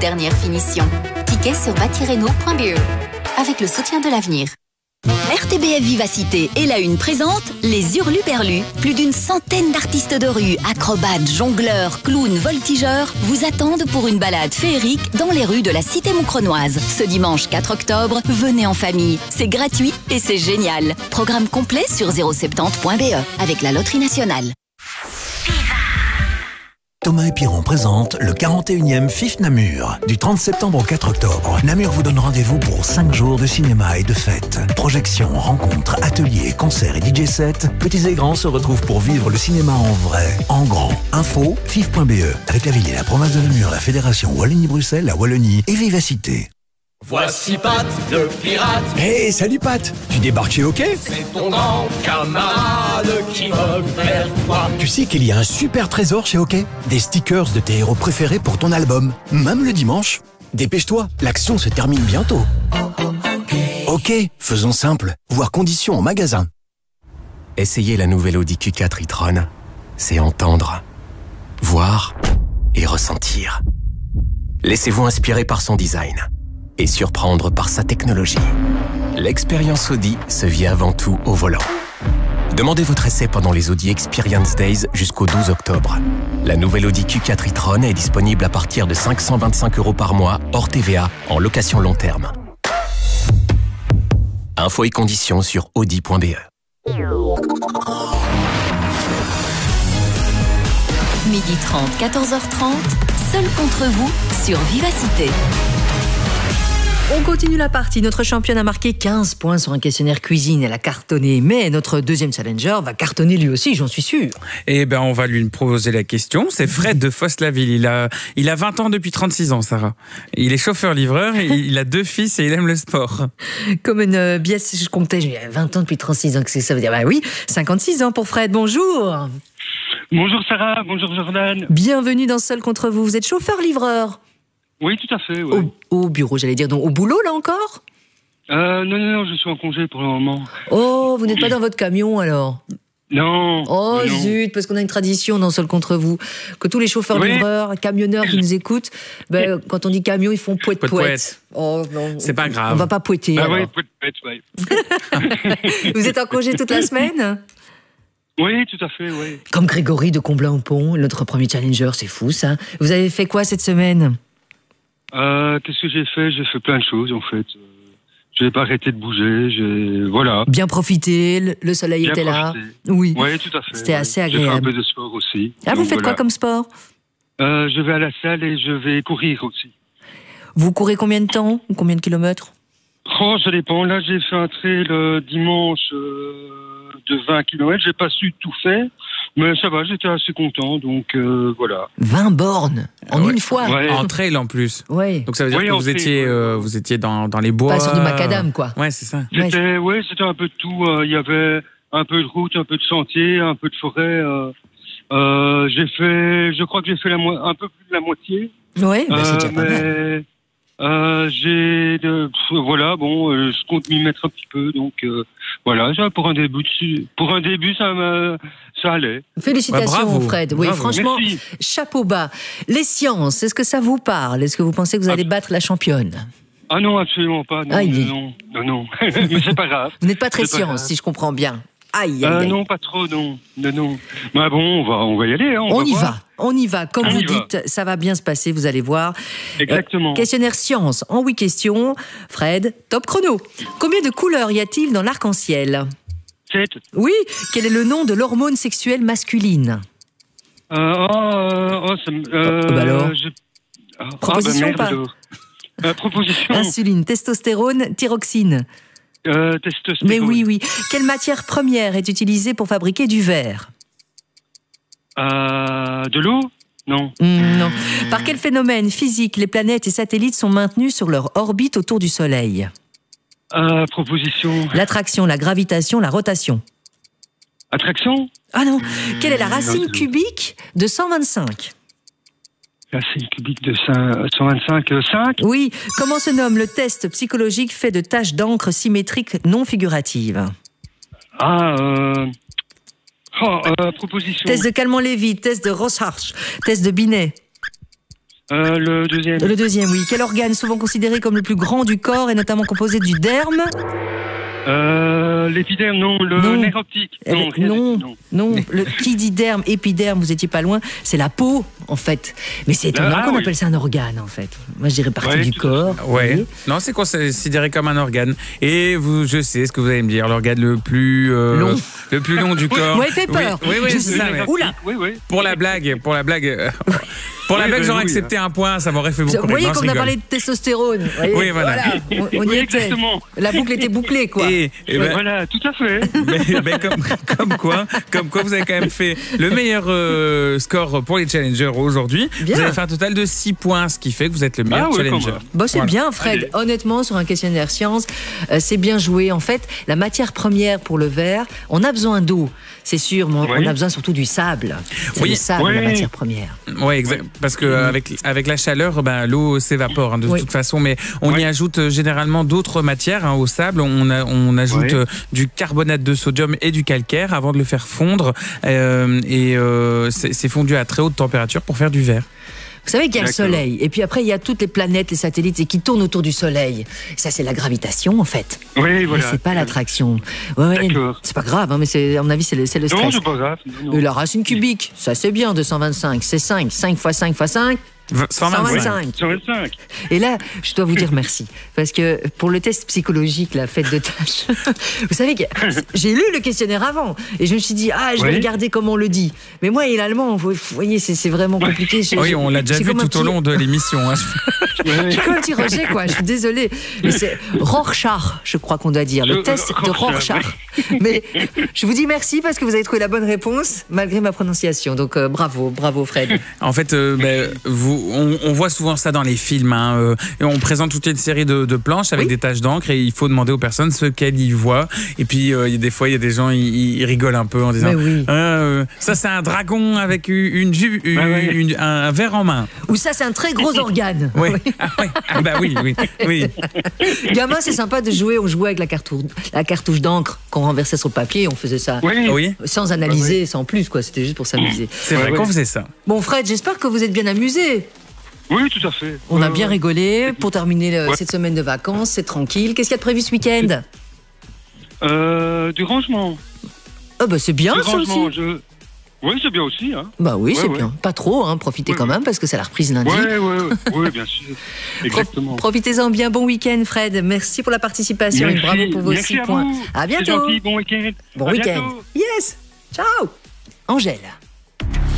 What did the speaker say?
dernières finitions. Tickets sur batirenault.be. Avec le soutien de l'avenir. RTBF Vivacité et la Une présente les Hurluberlus. Plus d'une centaine d'artistes de rue, acrobates, jongleurs, clowns, voltigeurs vous attendent pour une balade féerique dans les rues de la cité moucronoise. Ce dimanche 4 octobre, venez en famille. C'est gratuit et c'est génial. Programme complet sur 070.be avec la Loterie Nationale. Thomas et Piron présente le 41e FIF Namur. Du 30 septembre au 4 octobre, Namur vous donne rendez-vous pour 5 jours de cinéma et de fêtes. Projections, rencontres, ateliers, concerts et DJ sets, petits et grands se retrouvent pour vivre le cinéma en vrai, en grand. Info, fif.be, avec la ville et la province de Namur, la fédération Wallonie-Bruxelles, la Wallonie et Vivacité. Voici Pat, le pirate. Hey, salut Pat. Tu débarques chez OK? C'est ton grand camarade qui vogue vers toi. Tu sais qu'il y a un super trésor chez OK? Des stickers de tes héros préférés pour ton album, même le dimanche. Dépêche-toi, l'action se termine bientôt. OK, faisons simple. Voir conditions en magasin. Essayez la nouvelle Audi Q4 e-tron. C'est entendre, voir et ressentir. Laissez-vous inspirer par son design et surprendre par sa technologie. L'expérience Audi se vit avant tout au volant. Demandez votre essai pendant les Audi Experience Days jusqu'au 12 octobre. La nouvelle Audi Q4 e-tron est disponible à partir de 525 € par mois, hors TVA, en location long terme. Infos et conditions sur audi.be. Midi 30, 14h30, seul contre vous sur Vivacité. On continue la partie. Notre championne a marqué 15 points sur un questionnaire cuisine. Elle a cartonné. Mais notre deuxième challenger va cartonner lui aussi, j'en suis sûr. Eh ben, on va lui poser la question. C'est Fred de Fosse-la-Ville. Il a 20 ans depuis 36 ans, Sarah. Il est chauffeur-livreur, il a 2 fils et il aime le sport. Comme une biesse, je comptais, j'ai 20 ans depuis 36 ans. Qu'est-ce que ça veut dire? Bah oui, 56 ans pour Fred. Bonjour. Bonjour Sarah, bonjour Jordan. Bienvenue dans Seul contre vous. Vous êtes chauffeur-livreur? Oui, tout à fait. Ouais. Au bureau, j'allais dire. Donc, au boulot, là encore? Non, je suis en congé pour le moment. Oh, vous n'êtes pas dans votre camion, alors? Non. Oh, non. Zut, parce qu'on a une tradition dans Seul contre vous, que tous les chauffeurs-livreurs, camionneurs qui nous écoutent, ben, quand on dit camion, ils font pouet-pouet. Oh, non. C'est pas grave. On va pas pouetter. Ah oui, pouet-pouet, ouais. Vous êtes en congé toute la semaine? Oui, tout à fait, oui. Comme Grégory de Comblain-au-Pont, notre premier challenger, c'est fou, ça. Vous avez fait quoi cette semaine? Qu'est-ce que j'ai fait? J'ai fait plein de choses, en fait. Je n'ai pas arrêté de bouger, voilà. Bien profité, le soleil Bien était profité. là. Oui. Oui, tout à fait. C'était assez agréable. J'ai fait un peu de sport aussi. Ah, vous faites quoi comme sport? Je vais à la salle et je vais courir aussi. Vous courez combien de temps? Combien de kilomètres? Oh, ça dépend. Là, j'ai fait un trail dimanche de 20 km. J'ai pas su tout faire, mais ça va, j'étais assez content, donc voilà. 20 bornes en une fois. Ouais. En trail en plus. Ouais. Donc ça veut dire que vous étiez dans les bois. Pas sur du macadam, quoi. Ouais, c'est ça. C'était un peu de tout. Il y avait un peu de route, un peu de sentier, un peu de forêt. Je crois que j'ai fait un peu plus de la moitié. Ouais, c'est déjà pas mal. Voilà, bon, je compte m'y mettre un petit peu, donc voilà, pour un début, ça allait. Félicitations, bravo, Fred. Oui, bravo. franchement, Merci. chapeau bas. Les sciences, est-ce que ça vous parle? Est-ce que vous pensez que vous allez battre la championne? Ah non, absolument pas. Non, non. Mais c'est pas grave. Vous n'êtes pas très C'est pas science, grave. si je comprends bien. Aïe, aïe, aïe. Non, pas trop, non. Bah bon, on va y aller. Hein, On y va. Comme On vous y va. dites, ça va bien se passer, vous allez voir. Exactement. Questionnaire science en 8 questions. Fred, top chrono. Combien de couleurs y a-t-il dans l'arc-en-ciel? 7. Oui, quel est le nom de l'hormone sexuelle masculine? Alors Proposition merde, pas alors. Proposition. Insuline, testostérone, thyroxine. Testostérone. Mais oui. Quelle matière première est utilisée pour fabriquer du verre? De l'eau? Non. Non. Par quel phénomène physique les planètes et satellites sont maintenus sur leur orbite autour du Soleil? Proposition. L'attraction, la gravitation, la rotation. Attraction? Ah non. Quelle est la racine cubique de 125? Racine cubique de 125, 5. Oui. Comment se nomme le test psychologique fait de taches d'encre symétriques non figuratives? Proposition. Test de Calmont-Lévy, test de Rorschach, test de Binet. Le deuxième. Le deuxième, oui. Quel organe, souvent considéré comme le plus grand du corps, est notamment composé du derme? L'épiderme, non. Le nerf optique. Non. Qui dit derme, épiderme, vous étiez pas loin, c'est la peau, en fait. Mais c'est étonnant qu'on appelle ça un organe, en fait. Moi, je dirais partie du corps. Ouais. Non, c'est considéré comme un organe. Et je sais ce que vous allez me dire, l'organe le plus long du corps. Ouais, fait peur. Oui, c'est ça. Oula. Pour la blague. J'aurais accepté un point, ça m'aurait fait beaucoup rire. Vous voyez qu'on a parlé de testostérone. Oui, voilà. On y était. Exactement. La boucle était bouclée, quoi. Et voilà, tout à fait. mais comme quoi, vous avez quand même fait le meilleur score pour les challengers aujourd'hui. Bien. Vous avez fait un total de 6 points, ce qui fait que vous êtes le meilleur challenger. Bon, c'est bien, Fred. Allez. Honnêtement, sur un questionnaire science, c'est bien joué. En fait, la matière première pour le verre, on a besoin d'eau, c'est sûr, mais on a besoin surtout du sable. C'est le sable, la matière première. Oui, exact. Parce que avec la chaleur, l'eau s'évapore de toute façon, mais on y ajoute généralement d'autres matières au sable. On ajoute du carbonate de sodium et du calcaire avant de le faire fondre. C'est fondu à très haute température pour faire du verre. Vous savez qu'il y a le Soleil, et puis après il y a toutes les planètes, les satellites, et qui tournent autour du Soleil. Ça, c'est la gravitation, en fait. Oui, voilà. Mais c'est pas l'attraction. C'est pas grave, hein, mais à mon avis, c'est le stress. Non, c'est pas grave. Et la racine cubique, ça c'est bien, 225. C'est 5. 5 fois 5 fois 5. 125. Et là, je dois vous dire merci. Parce que pour le test psychologique, la fête de tâches, vous savez que j'ai lu le questionnaire avant. Et je me suis dit, je vais regarder comment on le dit. Mais moi et l'allemand, vous voyez, c'est vraiment compliqué. On l'a déjà vu tout au long de l'émission. J'ai comme un petit rejet, quoi. Je suis désolée. Mais c'est Rorschach, je crois qu'on doit dire. Le test de Rorschach. Mais je vous dis merci parce que vous avez trouvé la bonne réponse, malgré ma prononciation. Donc bravo Fred. En fait, on voit souvent ça dans les films. Et on présente toute une série de planches avec des taches d'encre et il faut demander aux personnes ce qu'elles y voient. Et puis, des fois, il y a des gens, ils rigolent un peu en disant ça, c'est un dragon avec un verre en main. Ou ça, c'est un très gros organe. Oui. Oui. Gamin, c'est sympa de jouer. On jouait avec la cartouche d'encre qu'on renversait sur le papier. On faisait ça sans analyser, sans plus, quoi. C'était juste pour s'amuser. C'est vrai qu'on faisait ça. Bon, Fred, j'espère que vous êtes bien amusé. Oui, tout à fait. On a bien rigolé. Pour terminer cette semaine de vacances, c'est tranquille. Qu'est-ce qu'il y a de prévu ce week-end? Du rangement. C'est bien, ça aussi. Oui, c'est bien aussi. C'est bien. Pas trop, profitez quand même, parce que c'est la reprise lundi. Oui, bien sûr. Exactement. Profitez-en bien. Bon week-end, Fred. Merci pour la participation et bravo pour vos 6 points. À bientôt. Bon week-end. Bon week-end. Yes. Ciao. Angèle.